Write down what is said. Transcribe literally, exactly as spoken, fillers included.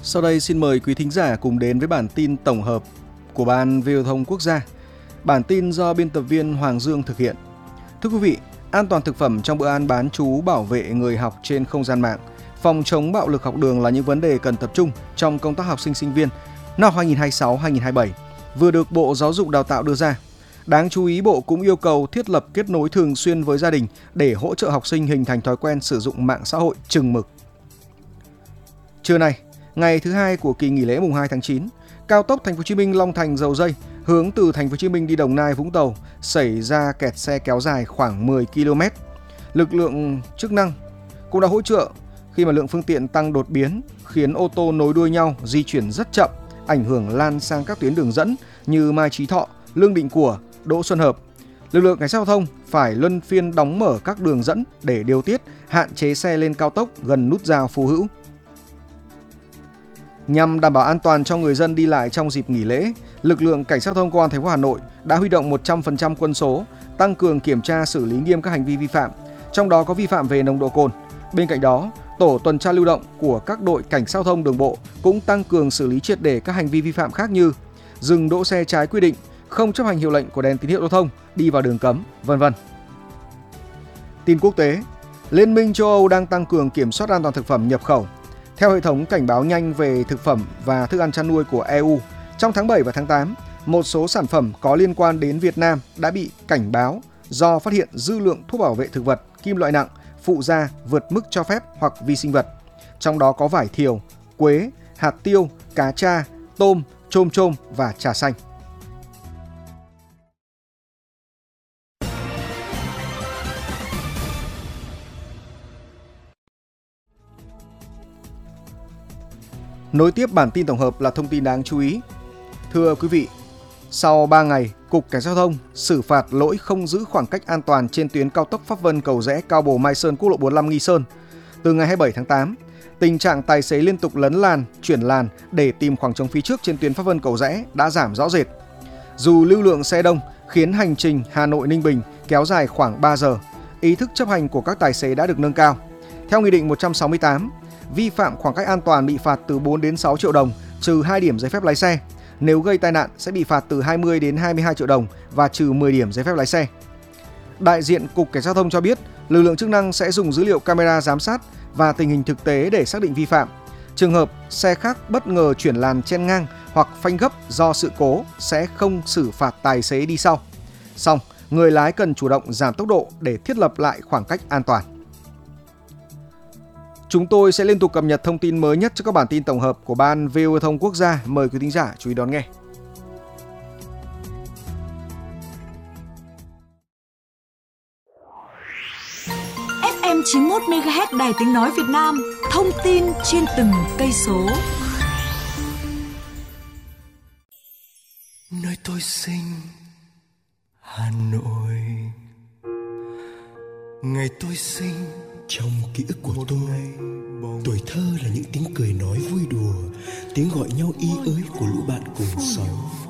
Sau đây xin mời quý thính giả cùng đến với bản tin tổng hợp của Ban Viễn thông Quốc gia. Bản tin do biên tập viên Hoàng Dương thực hiện. Thưa quý vị, an toàn thực phẩm trong bữa ăn bán trú, bảo vệ người học trên không gian mạng, phòng chống bạo lực học đường là những vấn đề cần tập trung trong công tác học sinh sinh viên năm hai nghìn không trăm hai mươi sáu hai nghìn không trăm hai mươi bảy vừa được Bộ Giáo dục Đào tạo đưa ra. Đáng chú ý, Bộ cũng yêu cầu thiết lập kết nối thường xuyên với gia đình để hỗ trợ học sinh hình thành thói quen sử dụng mạng xã hội chừng mực. Trưa nay, ngày thứ hai của kỳ nghỉ lễ mùng hai tháng chín, cao tốc Thành phố Hồ Chí Minh - Long Thành - Dầu Giây hướng từ Thành phố Hồ Chí Minh đi Đồng Nai - Vũng Tàu xảy ra kẹt xe kéo dài khoảng mười ki lô mét. Lực lượng chức năng cũng đã hỗ trợ khi mà lượng phương tiện tăng đột biến khiến ô tô nối đuôi nhau di chuyển rất chậm, ảnh hưởng lan sang các tuyến đường dẫn như Mai Chí Thọ, Lương Định Của, Đỗ Xuân Hợp. Lực lượng cảnh sát giao thông phải luân phiên đóng mở các đường dẫn để điều tiết, hạn chế xe lên cao tốc gần nút giao Phú Hữu. Nhằm đảm bảo an toàn cho người dân đi lại trong dịp nghỉ lễ, lực lượng cảnh sát giao thông công an thành phố Hà Nội đã huy động một trăm phần trăm quân số, tăng cường kiểm tra xử lý nghiêm các hành vi vi phạm, trong đó có vi phạm về nồng độ cồn. Bên cạnh đó, tổ tuần tra lưu động của các đội cảnh sát giao thông đường bộ cũng tăng cường xử lý triệt để các hành vi vi phạm khác như dừng đỗ xe trái quy định, không chấp hành hiệu lệnh của đèn tín hiệu giao thông, đi vào đường cấm, vân vân. Tin quốc tế, Liên minh châu Âu đang tăng cường kiểm soát an toàn thực phẩm nhập khẩu. Theo hệ thống cảnh báo nhanh về thực phẩm và thức ăn chăn nuôi của e u, trong tháng bảy và tháng tám, một số sản phẩm có liên quan đến Việt Nam đã bị cảnh báo do phát hiện dư lượng thuốc bảo vệ thực vật, kim loại nặng, phụ gia vượt mức cho phép hoặc vi sinh vật. Trong đó có vải thiều, quế, hạt tiêu, cá tra, tôm, chôm chôm và trà xanh. Nối tiếp bản tin tổng hợp là thông tin đáng chú ý. Thưa quý vị, sau ba ngày, Cục Cảnh sát giao thông xử phạt lỗi không giữ khoảng cách an toàn trên tuyến cao tốc Pháp Vân - Cầu Giẽ - Cao Bồ - Mai Sơn - Quốc lộ bốn mươi lăm - Nghi Sơn. Từ ngày hai mươi bảy tháng tám, tình trạng tài xế liên tục lấn làn, chuyển làn để tìm khoảng trống phía trước trên tuyến Pháp Vân - Cầu Giẽ đã giảm rõ rệt. Dù lưu lượng xe đông khiến hành trình Hà Nội - Ninh Bình kéo dài khoảng ba giờ, ý thức chấp hành của các tài xế đã được nâng cao. Theo Nghị định một trăm sáu mươi tám, vi phạm khoảng cách an toàn bị phạt từ bốn đến sáu triệu đồng, trừ hai điểm giấy phép lái xe. Nếu gây tai nạn sẽ bị phạt từ hai mươi đến hai mươi hai triệu đồng và trừ mười điểm giấy phép lái xe. Đại diện Cục Cảnh sát giao thông cho biết, lực lượng chức năng sẽ dùng dữ liệu camera giám sát và tình hình thực tế để xác định vi phạm. Trường hợp xe khác bất ngờ chuyển làn chen ngang hoặc phanh gấp do sự cố sẽ không xử phạt tài xế đi sau. Song, người lái cần chủ động giảm tốc độ để thiết lập lại khoảng cách an toàn. Chúng tôi sẽ liên tục cập nhật thông tin mới nhất cho các bản tin tổng hợp của Ban Viễn thông Quốc gia. Mời quý thính giả chú ý đón nghe. ép em chín mươi mốt mê ga héc Đài Tiếng Nói Việt Nam, thông tin trên từng cây số. Nơi tôi sinh, Hà Nội. Ngày tôi sinh, trong ký ức của tôi, tuổi thơ là những tiếng cười nói vui đùa, tiếng gọi nhau y ới của lũ bạn cùng xóm.